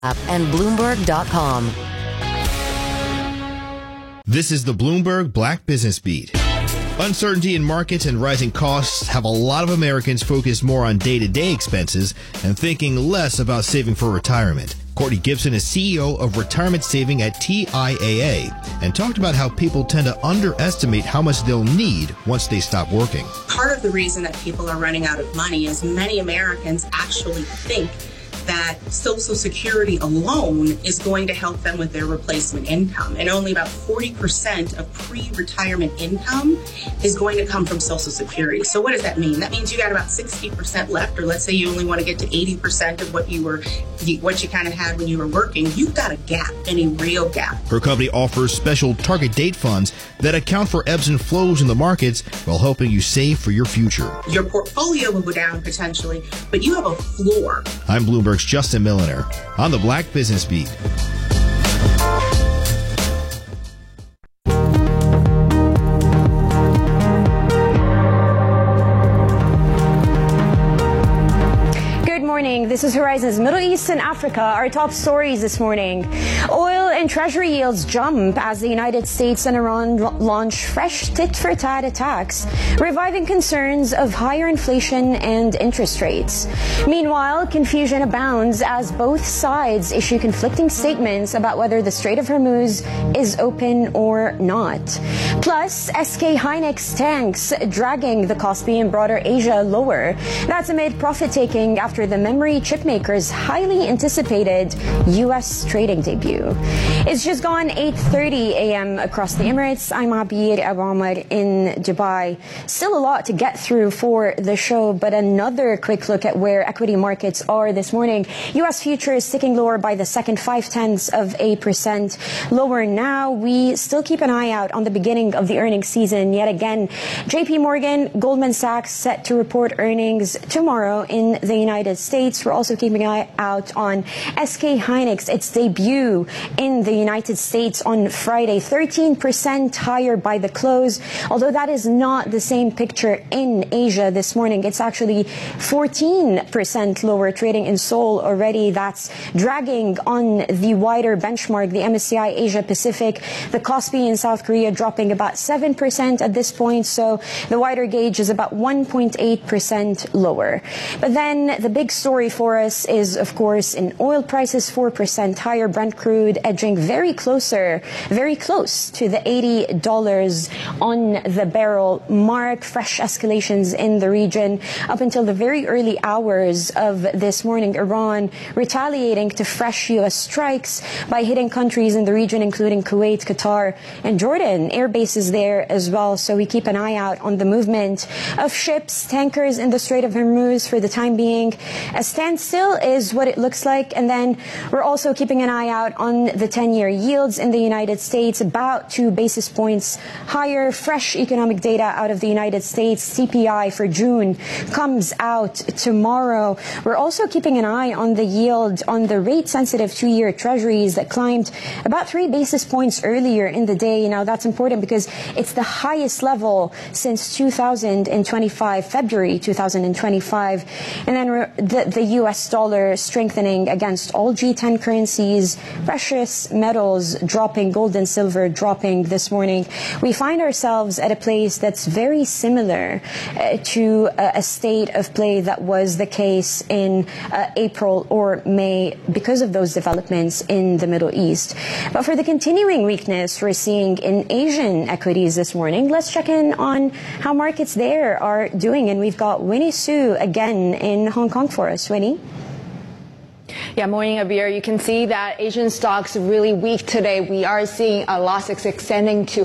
app and Bloomberg.com. This is the Bloomberg Black Business Beat. Uncertainty in markets and rising costs have a lot of Americans focused more on day-to-day expenses and thinking less about saving for retirement. Courtney Gibson is CEO of retirement saving at TIAA and talked about how people tend to underestimate how much they'll need once they stop working. Part of the reason that people are running out of money is many Americans actually think that Social Security alone is going to help them with their replacement income. And only about 40% of pre-retirement income is going to come from Social Security. So what does that mean? That means you got about 60% left, or let's say you only want to get to 80% of what you kind of had when you were working. You've got a gap, and a real gap. Her company offers special target date funds that account for ebbs and flows in the markets while helping you save for your future. Your portfolio will go down potentially, but you have a floor. I'm Bloomberg's Justin Milliner on the Black Business Beat. This is Horizon's Middle East and Africa. Our top stories this morning. Oil and treasury yields jump as the United States and Iran launch fresh tit-for-tat attacks, reviving concerns of higher inflation and interest rates. Meanwhile, confusion abounds as both sides issue conflicting statements about whether the Strait of Hormuz is open or not. Plus, SK Hynix tanks dragging the Kospi and broader Asia lower. That's amid profit-taking after the memory chipmaker's highly anticipated U.S. trading debut. It's just gone 8:30 a.m. across the Emirates. I'm Abir Abamar in Dubai. Still a lot to get through for the show, but another quick look at where equity markets are this morning. U.S. futures ticking lower by the second 0.5% lower now. We still keep an eye out on the beginning of the earnings season yet again. J.P. Morgan, Goldman Sachs set to report earnings tomorrow in the United States. We're also keeping an eye out on SK Hynix, its debut in the United States on Friday, 13% higher by the close. Although that is not the same picture in Asia this morning. It's actually 14% lower, trading in Seoul already. That's dragging on the wider benchmark, the MSCI Asia Pacific. The Kospi in South Korea dropping about 7% at this point. So the wider gauge is about 1.8% lower. But then the big story for us is, of course, in oil prices, 4% higher. Brent crude edging very close to the $80 on the barrel mark. Fresh escalations in the region up until the very early hours of this morning. Iran retaliating to fresh U.S. strikes by hitting countries in the region, including Kuwait, Qatar, and Jordan. Air bases there as well. So we keep an eye out on the movement of ships, tankers in the Strait of Hormuz for the time being. A standstill is what it looks like. And then we're also keeping an eye out on the 10-year yields in the United States, about 2 basis points higher. Fresh economic data out of the United States. CPI for June comes out tomorrow. We're also keeping an eye on the yield on the rate-sensitive 2-year treasuries that climbed about 3 basis points earlier in the day. Now, that's important because it's the highest level since 2025, February 2025. And then the U.S. dollar strengthening against all G10 currencies, precious metals dropping, gold and silver dropping this morning. We find ourselves at a place that's very similar to a state of play that was the case in April or May because of those developments in the Middle East. But for the continuing weakness we're seeing in Asian equities this morning, let's check in on how markets there are doing. And we've got Winnie Su again in Hong Kong for us. Winnie? Yeah, morning, Abir. You can see that Asian stocks really weak today. We are seeing losses extending to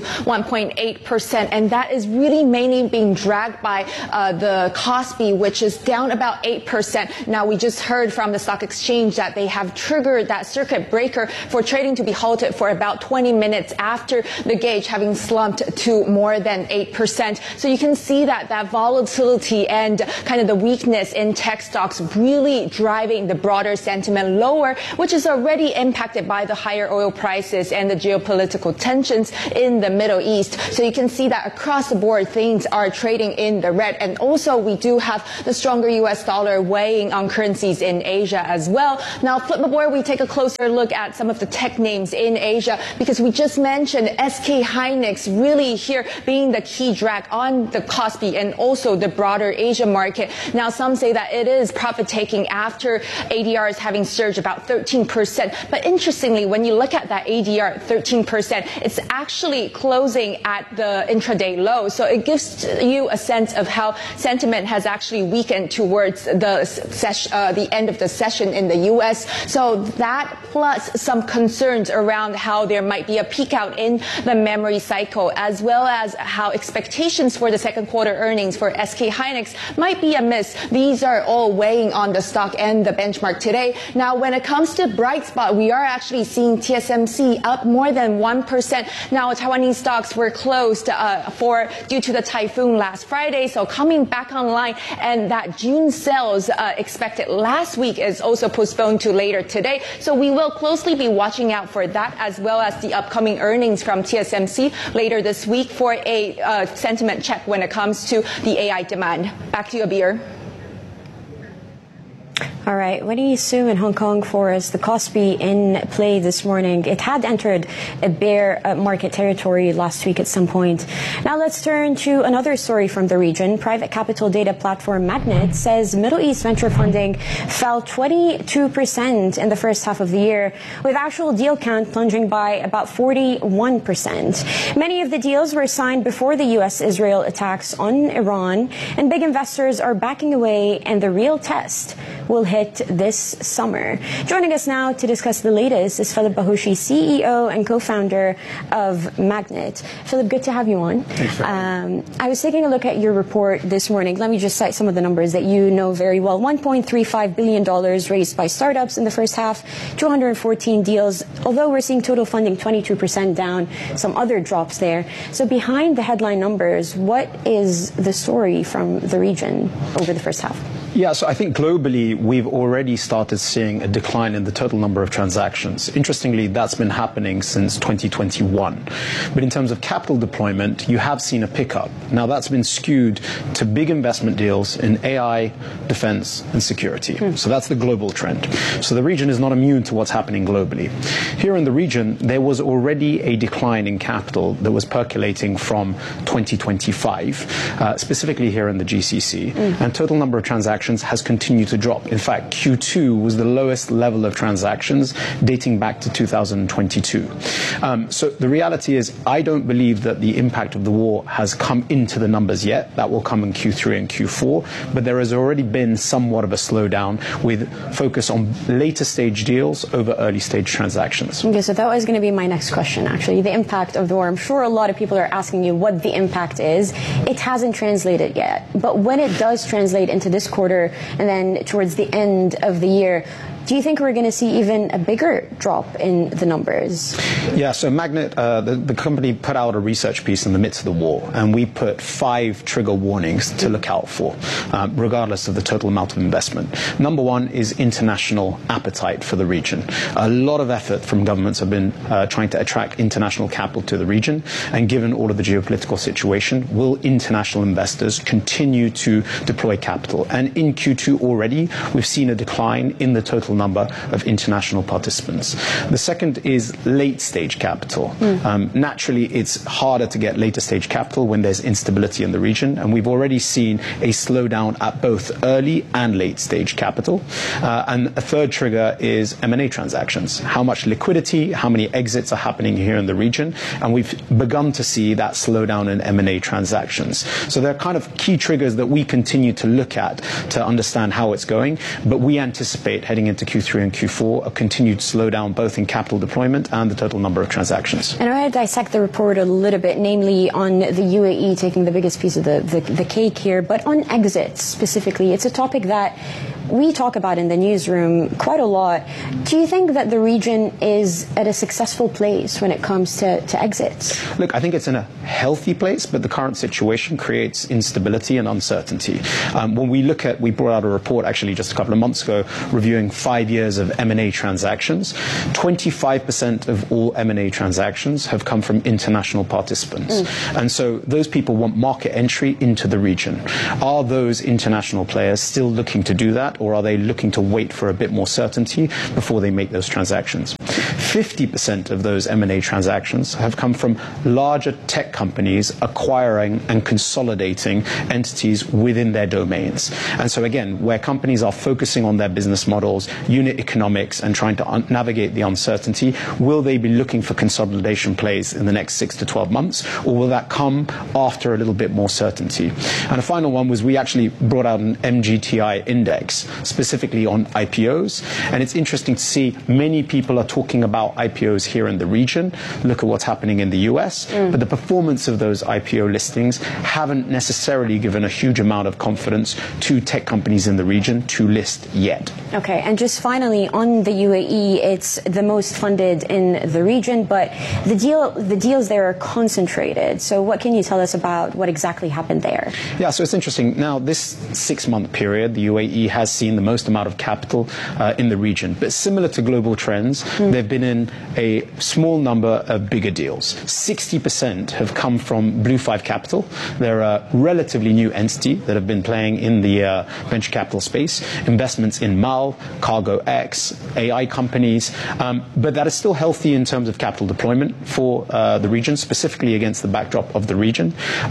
1.8%, and that is really mainly being dragged by the Kospi, which is down about 8%. Now, we just heard from the stock exchange that they have triggered that circuit breaker for trading to be halted for about 20 minutes after the gauge having slumped to more than 8%. So you can see that volatility and kind of the weakness in tech stocks really driving the broader sentiment sentiment lower, which is already impacted by the higher oil prices and the geopolitical tensions in the Middle East. So you can see that across the board, things are trading in the red. And also, we do have the stronger U.S. dollar weighing on currencies in Asia as well. Now, flip the board, we take a closer look at some of the tech names in Asia, because we just mentioned SK Hynix really here being the key drag on the Kospi and also the broader Asia market. Now, some say that it is profit taking after ADRs having surged about 13%. But interestingly, when you look at that ADR 13%, it's actually closing at the intraday low. So it gives you a sense of how sentiment has actually weakened towards the end of the session in the U.S. So that plus some concerns around how there might be a peak out in the memory cycle, as well as how expectations for the second quarter earnings for SK Hynix might be a miss. These are all weighing on the stock and the benchmark today. Now, when it comes to bright spot, we are actually seeing TSMC up more than 1%. Now, Taiwanese stocks were closed due to the typhoon last Friday, so coming back online, and that June sales expected last week is also postponed to later today. So we will closely be watching out for that, as well as the upcoming earnings from TSMC later this week for a sentiment check when it comes to the AI demand. Back to you, Abir. All right, Winnie Su in Hong Kong for us. The Kospi in play this morning. It had entered a bear market territory last week at some point. Now let's turn to another story from the region. Private capital data platform Magnet says Middle East venture funding fell 22% in the first half of the year, with actual deal count plunging by about 41%. Many of the deals were signed before the U.S.-Israel attacks on Iran, and big investors are backing away, and the real test will hit this summer. Joining us now to discuss the latest is Philip Bahushi, CEO and co-founder of Magnet. Philip, good to have you on. Thanks for having me. I was taking a look at your report this morning. Let me just cite some of the numbers that you know very well. $1.35 billion raised by startups in the first half, 214 deals, although we're seeing total funding 22% down, some other drops there. So behind the headline numbers, what is the story from the region over the first half? Yeah, so I think globally, we've already started seeing a decline in the total number of transactions. Interestingly, that's been happening since 2021. But in terms of capital deployment, you have seen a pickup. Now, that's been skewed to big investment deals in AI, defense, and security. So that's the global trend. So the region is not immune to what's happening globally. Here in the region, there was already a decline in capital that was percolating from 2025, specifically here in the GCC. And total number of transactions has continued to drop. In fact, Q2 was the lowest level of transactions dating back to 2022. So the reality is, I don't believe that the impact of the war has come into the numbers yet. That will come in Q3 and Q4. But there has already been somewhat of a slowdown with focus on later stage deals over early stage transactions. Okay, so that was going to be my next question, actually. The impact of the war. I'm sure a lot of people are asking you what the impact is. It hasn't translated yet. But when it does translate into this quarter, and then towards the end of the year, do you think we're going to see even a bigger drop in the numbers? Yeah, so Magnet, the company put out a research piece in the midst of the war, and we put 5 trigger warnings to look out for, regardless of the total amount of investment. Number one is international appetite for the region. A lot of effort from governments have been trying to attract international capital to the region, and given all of the geopolitical situation, will international investors continue to deploy capital? And in Q2 already, we've seen a decline in the total number of international participants. The second is late stage capital. Naturally, it's harder to get later stage capital when there's instability in the region, and we've already seen a slowdown at both early and late stage capital. And a third trigger is M&A transactions. How much liquidity, how many exits are happening here in the region, and we've begun to see that slowdown in M&A transactions. So there are kind of key triggers that we continue to look at to understand how it's going, but we anticipate heading into Q3 and Q4 a continued slowdown both in capital deployment and the total number of transactions. And I want to dissect the report a little bit, namely on the UAE taking the biggest piece of the cake here, but on exits specifically. It's a topic that we talk about in the newsroom quite a lot. Do you think that the region is at a successful place when it comes to exits? Look, I think it's in a healthy place, but the current situation creates instability and uncertainty. When we brought out a report actually just a couple of months ago reviewing 5 years of M&A transactions. 25% of all M&A transactions have come from international participants. And so those people want market entry into the region. Are those international players still looking to do that, or are they looking to wait for a bit more certainty before they make those transactions? 50% of those M&A transactions have come from larger tech companies acquiring and consolidating entities within their domains. And so again, where companies are focusing on their business models, unit economics, and trying to navigate the uncertainty, will they be looking for consolidation plays in the next 6 to 12 months, or will that come after a little bit more certainty? And a final one was we actually brought out an MGTI index specifically on IPOs, and it's interesting to see many people are talking about IPOs here in the region. Look at what's happening in the US, but the performance of those IPO listings haven't necessarily given a huge amount of confidence to tech companies in the region to list yet. Okay, and just finally on the UAE, it's the most funded in the region, but the deals there are concentrated. So what can you tell us about what exactly happened there? Yeah, so it's interesting. Now, this 6-month period, the UAE has seen the most amount of capital in the region. But similar to global trends, they've been in a small number of bigger deals. 60% have come from Blue 5 Capital. They're a relatively new entity that have been playing in the venture capital space. Investments in Mal, CargoX, AI companies. But that is still healthy in terms of capital deployment for the region, specifically against the backdrop of the region.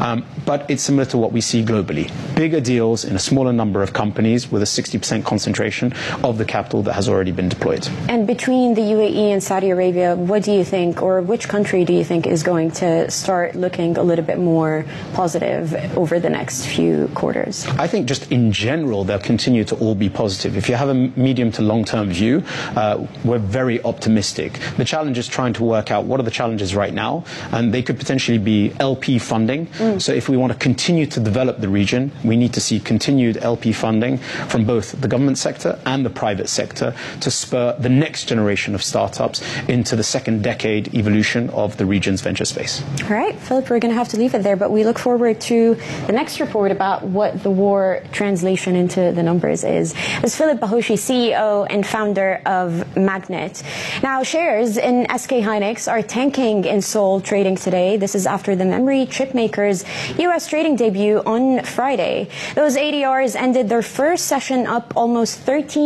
But it's similar to what we see globally. Bigger deals in a smaller number of companies with a 60% concentration of the capital that has already been deployed. And between the UAE and Saudi Arabia, what do you think, or which country do you think is going to start looking a little bit more positive over the next few quarters? I think just in general, they'll continue to all be positive. If you have a medium to long-term view, we're very optimistic. The challenge is trying to work out what are the challenges right now, and they could potentially be LP funding. So if we want to continue to develop the region, we need to see continued LP funding from both the government sector and the private sector to spur the next generation of startups into the second decade evolution of the region's venture space. All right, Philip, we're going to have to leave it there, but we look forward to the next report about what the war translation into the numbers is. This is Philip Bahoshi, CEO and founder of Magnet. Now, shares in SK Hynix are tanking in Seoul trading today. This is after the memory chip maker's U.S. trading debut on Friday. Those ADRs ended their first session up almost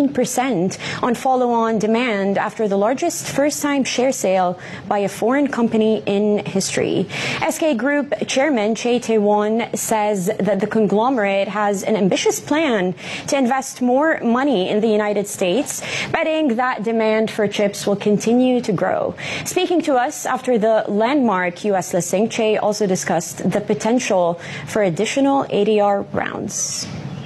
13% on follow-on demand after the largest first-time share sale by a foreign company in history. SK Group Chairman Chae Tae-won says that the conglomerate has an ambitious plan to invest more money in the United States, betting that demand for chips will continue to grow. Speaking to us after the landmark U.S. listing, Chae also discussed the potential for additional ADR rounds.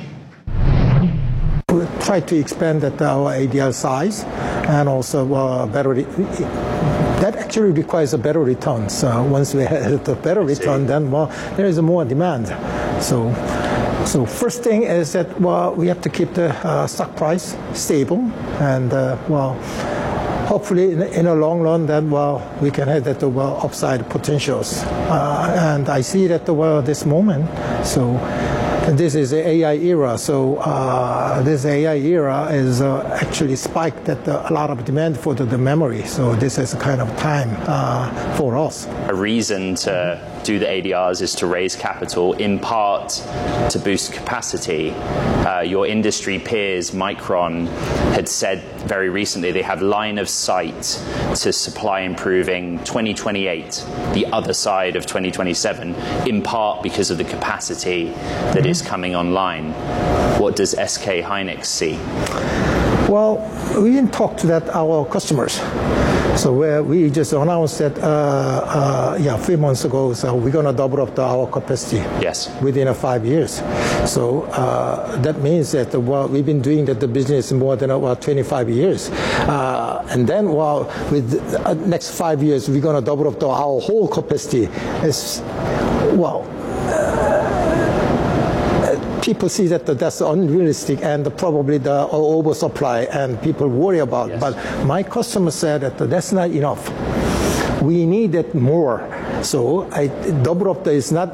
We try to expand our ADR size and also better. That actually requires a better return. So once we have the better return, then there is more demand. So first thing is that we have to keep the stock price stable, and hopefully in the long run, then we can have that upside potentials. And I see that this moment. So this is the AI era. So this AI era is actually spiked at a lot of demand for the memory. So this is a kind of time for us. A reason to do the ADRs is to raise capital, in part to boost capacity. Your industry peers, Micron, had said very recently they have line of sight to supply improving 2028, the other side of 2027, in part because of the capacity that is coming online. What does SK Hynix see? Well, we didn't talk to our customers. So we just announced that, a few months ago, so we're going to double up our capacity within 5 years. So that means that we've been doing the business more than 25 years. And then with the next 5 years, we're going to double up our whole capacity. people see that that's unrealistic and probably the oversupply and people worry about. Yes. But my customer said that that's not enough. We needed more. So double up is not.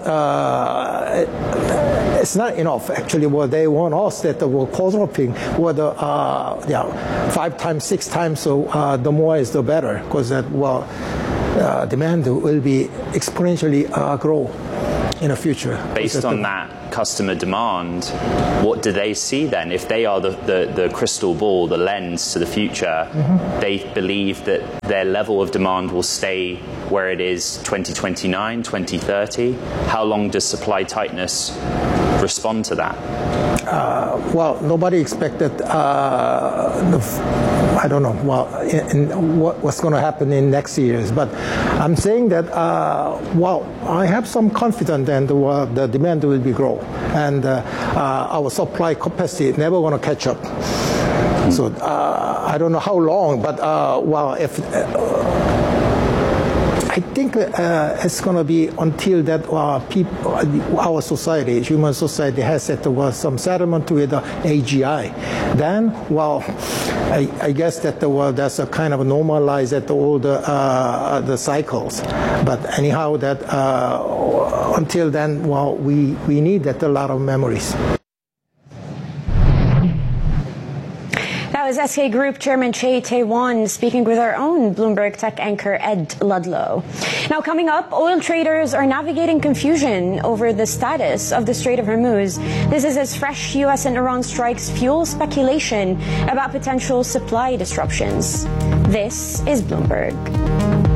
It's not enough. Actually, what they want us that we're quadrupling, or 5 times, 6 times. So the more is the better, because that demand will be exponentially grow in the future. Based on that customer demand, what do they see then? If they are the crystal ball, the lens to the future, they believe that their level of demand will stay where it is 2029, 2030. How long does supply tightness respond to that? Well, nobody expected, I don't know, what's going to happen in next years. But I'm saying that, I have some confidence that the demand will be grow. And our supply capacity never going to catch up. So I don't know how long, but, if... I think it's going to be until that our society, human society, has set some settlement with the AGI. Then, I guess that that's a kind of normalize at all the cycles. But anyhow, that until then, we need that a lot of memories. That was SK Group Chairman Choi Tae-won speaking with our own Bloomberg tech anchor Ed Ludlow. Now coming up, oil traders are navigating confusion over the status of the Strait of Hormuz. This is as fresh U.S. and Iran strikes fuel speculation about potential supply disruptions. This is Bloomberg.